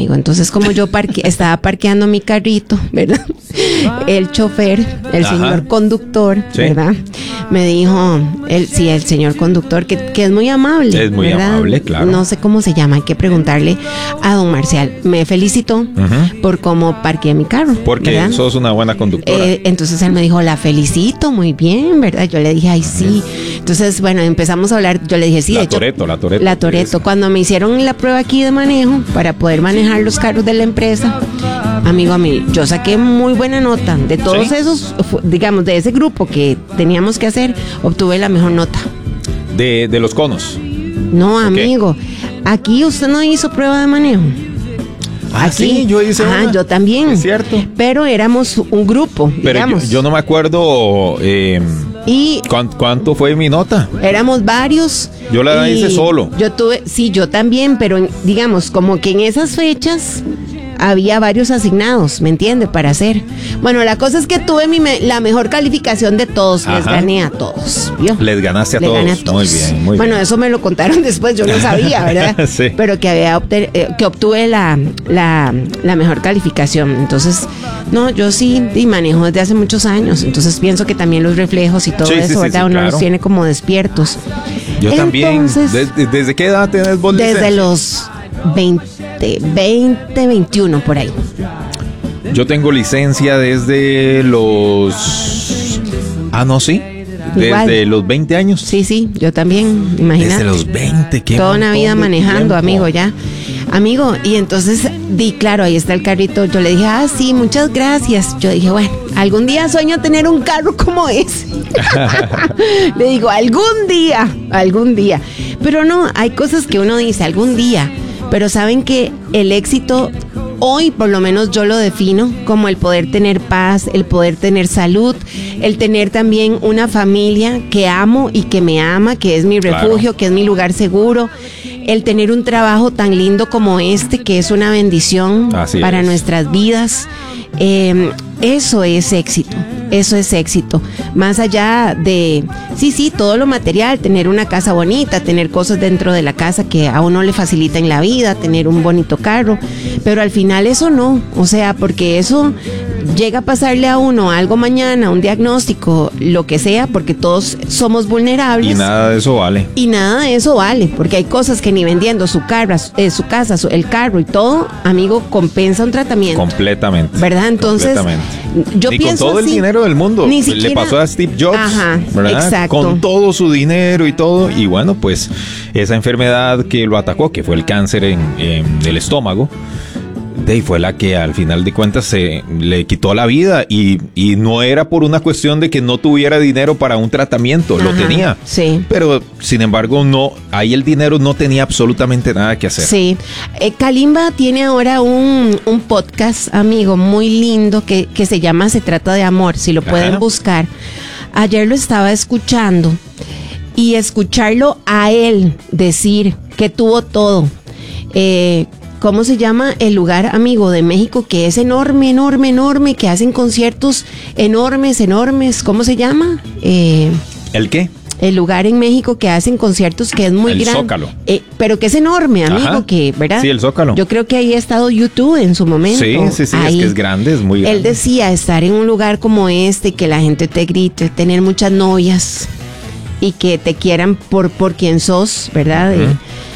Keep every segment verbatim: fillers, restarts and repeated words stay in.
amigo. Entonces, como yo parque, estaba parqueando mi carrito, ¿verdad? El chofer, el Ajá. señor conductor, Sí. ¿verdad? Me dijo, el, sí, el señor conductor, que, que es muy amable. Es muy ¿verdad? amable, claro. No sé cómo se llama, hay que preguntarle a don Marcial. Me felicitó Ujú. por cómo parqueé mi carro. Porque ¿verdad? sos una buena conductora. Eh, entonces él me dijo, la felicito, muy bien, ¿verdad? Yo le dije, ay, sí. Entonces, bueno, empezamos a hablar. Yo le dije, sí, La de hecho, Toretto, la Toretto. La Toretto. Cuando me hicieron la prueba aquí de manejo para poder manejar los carros de la empresa, amigo, a mí, yo saqué muy buena nota. De todos ¿Sí? esos, fu- digamos, de ese grupo que teníamos que hacer, obtuve la mejor nota. De, de los conos. No, amigo, aquí usted no hizo prueba de manejo. Ah, Aquí, sí, yo hice ajá, una. yo también. Es cierto. Pero éramos un grupo, Pero digamos. yo, yo no me acuerdo eh, y cuán- cuánto fue mi nota. éramos varios. Yo la y hice solo. Yo tuve, sí, yo también, pero en- digamos, como que en esas fechas había varios asignados, ¿me entiende? Para hacer. Bueno, la cosa es que tuve mi me- la mejor calificación de todos, les Ajá. gané a todos, ¿vio? Les ganaste a Le todos. gané a todos. Muy bien, muy bueno, bien. eso me lo contaron después, yo no sabía, ¿verdad? Sí. Pero que había obte- eh, que obtuve la, la, la mejor calificación. Entonces, no, yo sí y manejo desde hace muchos años. Entonces pienso que también los reflejos y todo Sí, sí, eso, sí, ¿verdad? sí, Uno claro. los tiene como despiertos. Yo también. Entonces, ¿Desde, desde qué edad tenés vos desde licencia? los veinte, veinte, veintiuno por ahí. Yo tengo licencia desde los... Ah, no, sí. Desde Igual. los veinte años. Sí, sí, yo también, imagínate. Desde los veinte. Qué Toda una montón vida de manejando, tiempo. amigo, ya. Amigo, y entonces di, claro, ahí está el carrito. Yo le dije, ah, sí, muchas gracias. Yo dije, bueno, algún día sueño tener un carro como ese. Le digo, algún día, algún día. Pero no, hay cosas que uno dice, algún día. Pero saben que el éxito, hoy por lo menos yo lo defino como el poder tener paz, el poder tener salud, el tener también una familia que amo y que me ama, que es mi Claro. refugio, que es mi lugar seguro, el tener un trabajo tan lindo como este, que es una bendición Así para es. nuestras vidas. Eh, eso es éxito, eso es éxito. Más allá de, sí, sí, todo lo material, tener una casa bonita, tener cosas dentro de la casa que a uno le facilitan la vida, tener un bonito carro, pero al final eso no, o sea, porque eso llega a pasarle a uno algo mañana, un diagnóstico, lo que sea, porque todos somos vulnerables. Y nada de eso vale. Y nada de eso vale, porque hay cosas que ni vendiendo su, carro, eh, su casa, su- el carro y todo, amigo, compensa un tratamiento. Completamente. ¿Verdad? Entonces, Completamente. yo Ni pienso con todo así, el dinero del mundo. ni Le siquiera- pasó a Steve Jobs. Ajá, ¿verdad? exacto. Con todo su dinero y todo. Y bueno, pues esa enfermedad que lo atacó, que fue el cáncer en, en el estómago, de ahí fue la que al final de cuentas se le quitó la vida. Y, y no era por una cuestión de que no tuviera dinero para un tratamiento, lo Ajá, tenía. sí. Pero sin embargo, no, ahí el dinero no tenía absolutamente nada que hacer. Sí, eh, Kalimba tiene ahora un, un podcast, amigo, muy lindo que, que se llama Se Trata de Amor, si lo pueden Ajá. buscar. Ayer lo estaba escuchando y escucharlo a él decir que tuvo todo. Eh, ¿Cómo se llama el lugar, amigo, de México que es enorme, enorme, enorme, que hacen conciertos enormes, enormes? ¿Cómo se llama? Eh, ¿El qué? el lugar en México que hacen conciertos que es muy El grande. Zócalo. Eh, pero que es enorme, amigo, Ajá. que, ¿verdad? Sí, el Zócalo. Yo creo que ahí ha estado YouTube en su momento. Sí, sí, sí, Ahí. es que es grande, es muy grande. Él decía estar en un lugar como este, que la gente te grite, tener muchas novias y que te quieran por, por quien sos, ¿verdad? Ujú. Eh,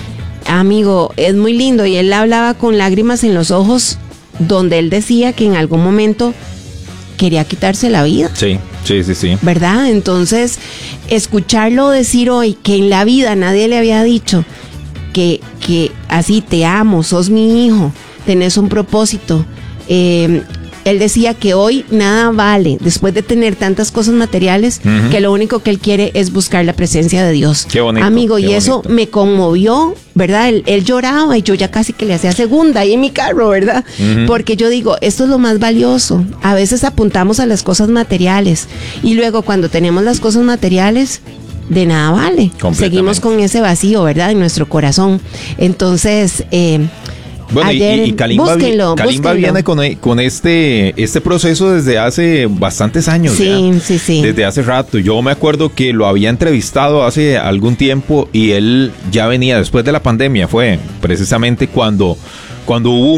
amigo, es muy lindo. Y él hablaba con lágrimas en los ojos, donde él decía que en algún momento quería quitarse la vida. Sí, sí, sí, sí. ¿Verdad? Entonces, escucharlo decir hoy que en la vida nadie le había dicho que, que así te amo, sos mi hijo, tenés un propósito. Eh, él decía que hoy nada vale, después de tener tantas cosas materiales, Ujú. que lo único que él quiere es buscar la presencia de Dios. Qué bonito, Amigo, qué y eso bonito. me conmovió, ¿verdad? Él, él lloraba y yo ya casi que le hacía segunda ahí en mi carro, ¿verdad? Ujú. Porque yo digo, esto es lo más valioso. A veces apuntamos a las cosas materiales y luego cuando tenemos las cosas materiales, de nada vale. Completamente. Seguimos con ese vacío, ¿verdad? En nuestro corazón. Entonces, eh, Bueno, y- ayer, y, y Kalimba, vi- búsquenlo, Kalimba búsquenlo. viene con, e- con este, este proceso desde hace bastantes años. Sí, ya. sí, sí. Desde hace rato. Yo me acuerdo que lo había entrevistado hace algún tiempo y él ya venía después de la pandemia. Fue precisamente cuando, cuando hubo